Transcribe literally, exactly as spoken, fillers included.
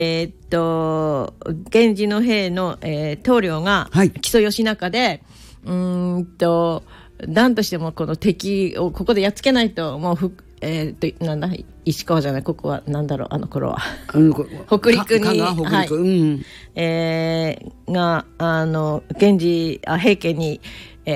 えー、っと源氏の兵の、えー、棟梁が、はい、木曽義仲で、うーんと何としてもこの敵をここでやっつけないともうふ、えー、っとなんだ石川じゃないここはなんだろうあの頃はあの北陸に北陸、はい、うん、えー、があの源氏あ平家に